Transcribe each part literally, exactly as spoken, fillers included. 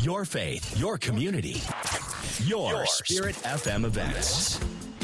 Your faith, your community, your, your Spirit F M events.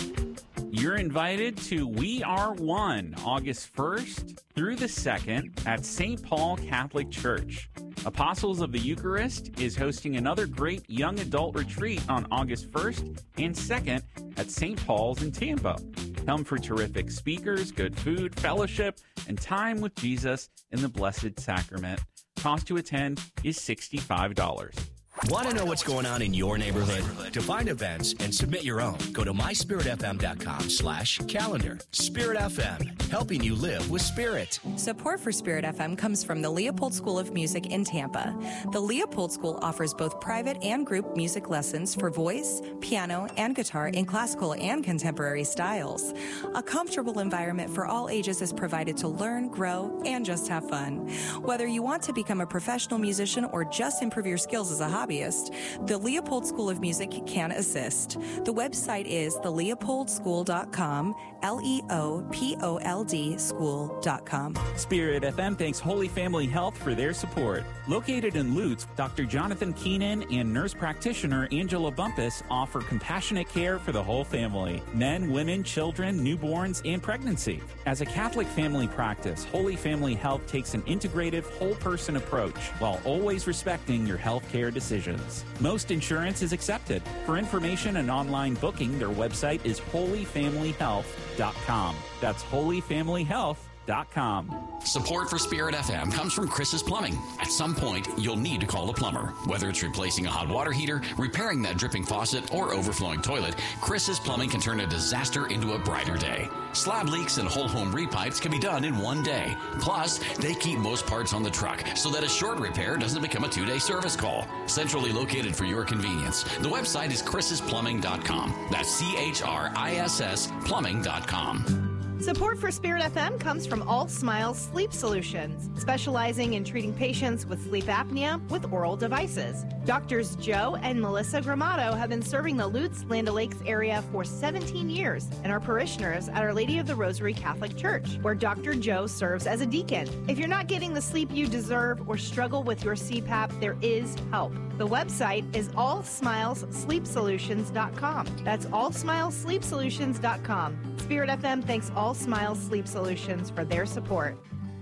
You're invited to We Are One, August first through the second at Saint Paul Catholic Church. Apostles of the Eucharist is hosting another great young adult retreat on August first and second at Saint Paul's in Tampa. Come for terrific speakers, good food, fellowship, and time with Jesus in the Blessed Sacrament. Cost to attend is sixty-five dollars. Want to know what's going on in your neighborhood? To find events and submit your own, go to my spirit f m dot com slash calendar. Spirit F M, helping you live with spirit. Support for Spirit F M comes from the Leopold School of Music in Tampa. The Leopold School offers both private and group music lessons for voice, piano, and guitar in classical and contemporary styles. A comfortable environment for all ages is provided to learn, grow, and just have fun. Whether you want to become a professional musician or just improve your skills as a hobbyist, the Leopold School of Music can assist. The website is the leopold school dot com, L E O P O L D school dot com. Spirit F M thanks Holy Family Health for their support. Located in Lutz, Doctor Jonathan Keenan and nurse practitioner Angela Bumpus offer compassionate care for the whole family, men, women, children, newborns, and pregnancy. As a Catholic family practice, Holy Family Health takes an integrative, whole-person approach while always respecting your health care decisions. Most insurance is accepted. For information and online booking, their website is holy family health dot com. That's holy family health dot com. Support for Spirit F M comes from Chris's Plumbing. At some point, you'll need to call a plumber. Whether it's replacing a hot water heater, repairing that dripping faucet, or overflowing toilet, Chris's Plumbing can turn a disaster into a brighter day. Slab leaks and whole home repipes can be done in one day. Plus, they keep most parts on the truck so that a short repair doesn't become a two-day service call. Centrally located for your convenience. The website is chris's plumbing dot com. That's C H R I S S plumbing dot com. Support for Spirit F M comes from All Smiles Sleep Solutions, specializing in treating patients with sleep apnea with oral devices. Doctors Joe and Melissa Gramato have been serving the Lutz, Land O'Lakes area for seventeen years and are parishioners at Our Lady of the Rosary Catholic Church, where Doctor Joe serves as a deacon. If you're not getting the sleep you deserve or struggle with your C PAP, there is help. The website is all smiles sleep solutions dot com. That's all smiles sleep solutions dot com. Spirit F M thanks All Smiles Sleep Solutions for their support.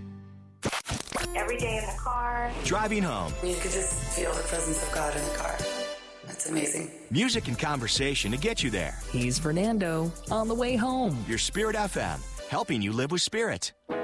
Every day in the car. Driving home. You could just feel the presence of God in the car. That's amazing. Music and conversation to get you there. He's Fernando on the way home. Your Spirit F M, helping you live with spirit.